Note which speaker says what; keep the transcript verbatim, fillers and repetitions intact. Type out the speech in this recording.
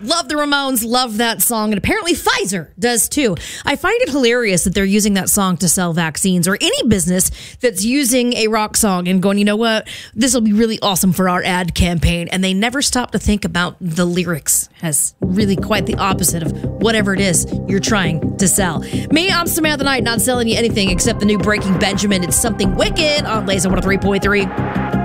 Speaker 1: Love the Ramones, love that song, and apparently Pfizer does too. I find it hilarious that they're using that song to sell vaccines, or any business that's using a rock song and going, you know what, this will be really awesome for our ad campaign, and they never stop to think about the lyrics as really quite the opposite of whatever it is you're trying to sell. Me, I'm Samantha Knight, not selling you anything except the new Breaking Benjamin. It's Something Wicked on Laser one oh three point three.